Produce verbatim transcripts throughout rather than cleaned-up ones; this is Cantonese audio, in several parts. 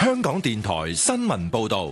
香港電台新聞報道。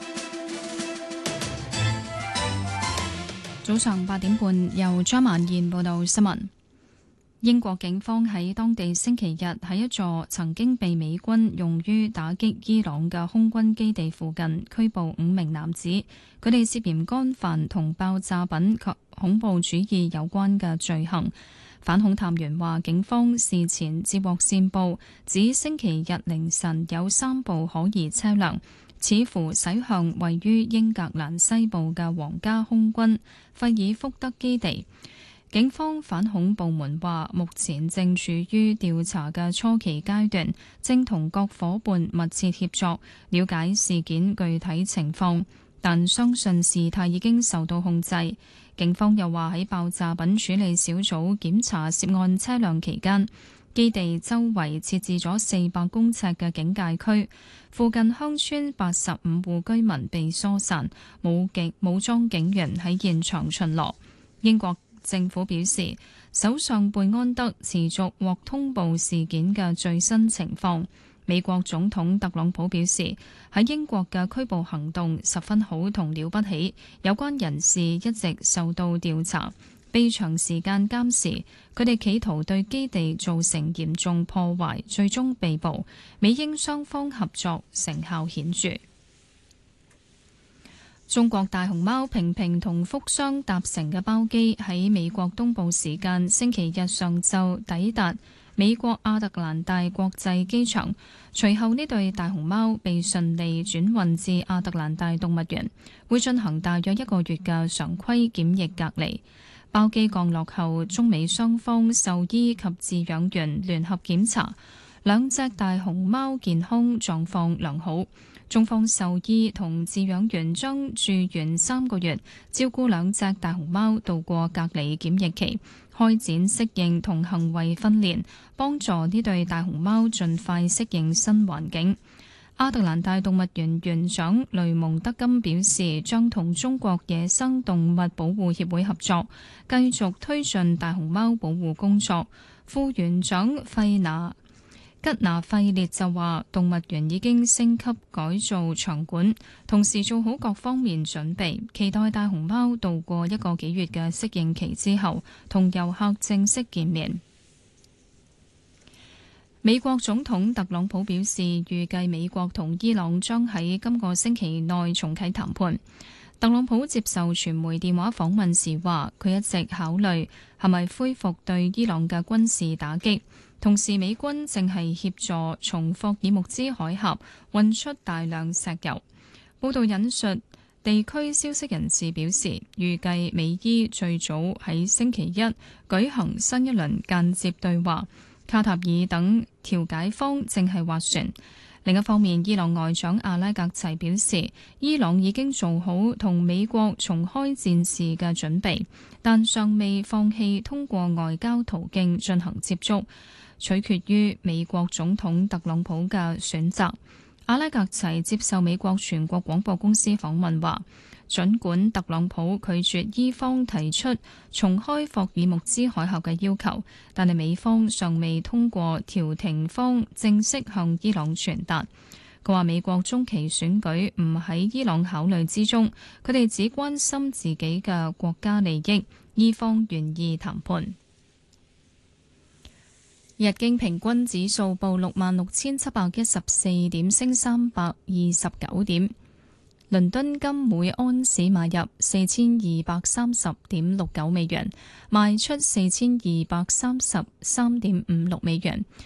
早上八點半，由張曼燕報道新聞。英國警方喺當地星期日喺一座曾經被美軍用於打擊伊朗嘅空軍基地附近拘捕五名男子，佢哋涉嫌干犯同爆炸品及恐怖主義有關嘅罪行。反恐探員話，警方事前接獲線報，指星期日凌晨有三部可疑車輛似乎駛向位於英格蘭西部嘅皇家空軍費爾福德基地。警方反恐部門話，目前正處於調查嘅初期階段，正同各夥伴密切協作，了解事件具體情況，但相信事態已經受到控制。警方又話，喺爆炸品處理小組檢查涉案車輛期間，基地周圍設置咗四百公尺嘅警戒區，附近鄉村八十五戶居民被疏散，冇警武裝警員喺現場巡邏。英國政府表示，首相貝安德持續獲通報事件嘅最新情況。美國總統特朗普表示，喺英國嘅拘捕行動十分好同了不起，有關人士一直受到調查，被長時間監視，佢哋企圖對基地造成嚴重破壞，最終被捕。美英雙方合作成效顯著。中國大熊貓平平同福箱搭乘嘅包機喺美國東部時間星期日上晝抵達美國亞特蘭大國際機場，隨後呢對大熊貓被順利轉運至亞特蘭大動物園，會進行大約一個月嘅常規檢疫隔離。包機降落後，中美雙方獸醫及飼養員聯合檢查，兩隻大熊貓健康狀況良好。中方獸醫同飼養員將住院三個月，照顧兩隻大熊貓度過隔離檢疫期，開展適應同行為訓練，幫助呢對大熊貓盡快適應新環境。亞特蘭大動物園園長雷蒙德金表示，將同中國野生動物保護協會合作，繼續推進大熊貓保護工作。副園長費拿吉拿費列就話，動物園已經升級改造場館，同時做好各方面準備，期待大熊貓度過一個幾月嘅適應期之後，同遊客正式見面。美國總統特朗普表示，預計美國同伊朗將喺今個星期內重啟談判。特朗普接受傳媒電話訪問時話，佢一直考慮係咪恢復對伊朗嘅軍事打擊。同時，美軍正係協助從霍爾木茲海峽運出大量石油。報道引述地區消息人士表示，預計美伊最早喺星期一舉行新一輪間接對話。卡塔爾等調解方正係斡旋。另一方面，伊朗外長阿拉格齊表示，伊朗已經做好同美國重開戰事嘅準備，但尚未放棄通過外交途徑進行接觸，取決於美國總統特朗普嘅選擇。阿拉格齊接受美國全國廣播公司訪問話，儘管特朗普拒絕伊方提出重開霍爾木茲海峽嘅要求，但係美方尚未通過調停方正式向伊朗傳達。佢話美國中期選舉唔喺伊朗考慮之中，佢哋只關心自己嘅國家利益，伊方願意談判。日經平均指數報六萬六千七百一十四點，升三百二十九點。倫敦金每安士買入四千二百三十點六九美元，賣出四千二百三十三點五六美元。